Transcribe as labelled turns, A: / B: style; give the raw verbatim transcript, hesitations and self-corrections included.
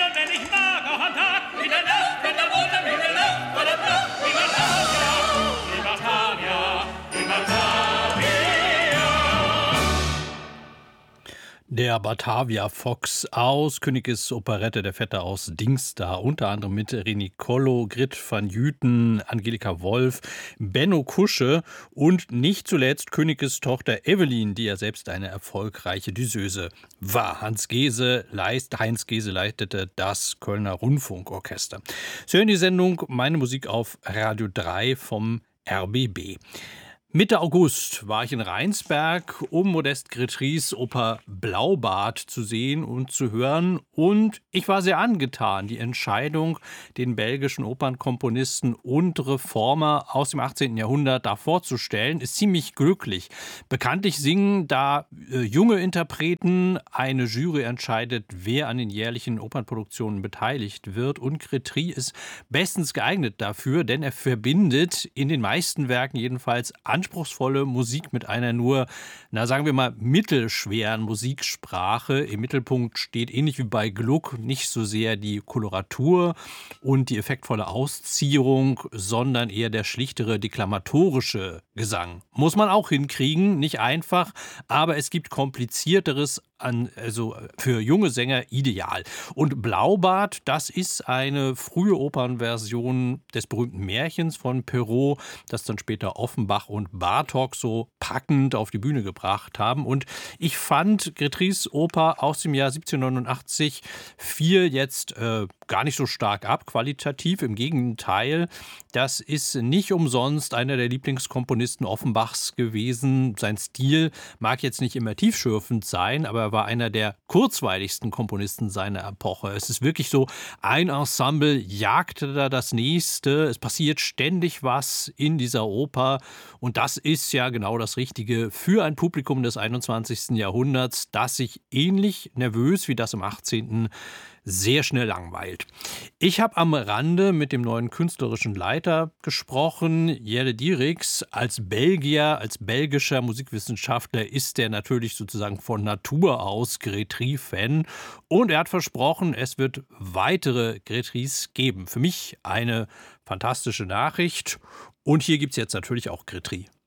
A: wenn ich mag, auch am Tag, in der Nacht, in der Mond, im Himmel, Nacht, vor der Pracht, wie Batavia, wie Batavia, wie Batavia.
B: Der Batavia Fox aus Königes Operette Der Vetter aus Dingsda, unter anderem mit René Collo, Grit van Juten, Angelika Wolf, Benno Kusche und nicht zuletzt Königes Tochter Evelyn, die ja selbst eine erfolgreiche Düseuse war. Hans Gese leist, Heinz Gese leitete das Kölner Rundfunkorchester. Sie hören die Sendung Meine Musik auf Radio drei vom R B B. Mitte August war ich in Rheinsberg, um Modest Grétrys Oper Blaubart zu sehen und zu hören. Und ich war sehr angetan. Die Entscheidung, den belgischen Opernkomponisten und Reformer aus dem achtzehnten Jahrhundert da vorzustellen, ist ziemlich glücklich. Bekanntlich singen da äh, junge Interpreten. Eine Jury entscheidet, wer an den jährlichen Opernproduktionen beteiligt wird. Und Grétry ist bestens geeignet dafür, denn er verbindet in den meisten Werken jedenfalls anspruchsvolle Musik mit einer nur, na sagen wir mal, mittelschweren Musiksprache. Im Mittelpunkt steht ähnlich wie bei Gluck nicht so sehr die Koloratur und die effektvolle Auszierung, sondern eher der schlichtere deklamatorische Gesang. Muss man auch hinkriegen, nicht einfach, aber es gibt komplizierteres, an, also für junge Sänger ideal. Und Blaubart, das ist eine frühe Opernversion des berühmten Märchens von Perrault, das dann später Offenbach und Bartók so packend auf die Bühne gebracht haben. Und ich fand Grétrys Oper aus dem Jahr siebzehnhundertneunundachtzig fiel jetzt äh, gar nicht so stark ab, qualitativ. Im Gegenteil, das ist nicht umsonst einer der Lieblingskomponisten Offenbachs gewesen. Sein Stil mag jetzt nicht immer tiefschürfend sein, aber er war einer der kurzweiligsten Komponisten seiner Epoche. Es ist wirklich so, ein Ensemble jagte da das nächste. Es passiert ständig was in dieser Oper. Und das ist ja genau das Richtige für ein Publikum des einundzwanzigsten Jahrhunderts, das sich ähnlich nervös wie das im achtzehnten sehr schnell langweilt. Ich habe am Rande mit dem neuen künstlerischen Leiter gesprochen, Jelle Dierichs. Als Belgier, als belgischer Musikwissenschaftler ist er natürlich sozusagen von Natur aus Grétry-Fan. Und er hat versprochen, es wird weitere Grétrys geben. Für mich eine fantastische Nachricht. Und hier gibt es jetzt natürlich auch Grétry.